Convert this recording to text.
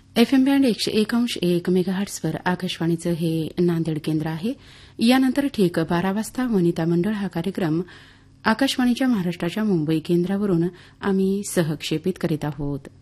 FM band 101.1 मेगाहर्ट्झवर आकाशवाणीचं हे नांदेड केंद्र आहे. यानंतर ठीक 12 वाजता वनिता मंडळ हा कार्यक्रम आकाशवाणीच्या महाराष्ट्राच्या मुंबई केंद्रावरून आम्ही सहक्षेपित करीत आहोत.